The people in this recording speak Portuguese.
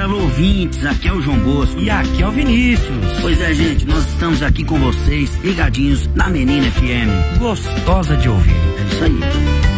galera, alô ouvintes, aqui é o João Bosco. E aqui é o Vinícius. Pois é, gente, nós estamos aqui com vocês, ligadinhos na Menina FM. Gostosa de ouvir. É isso aí.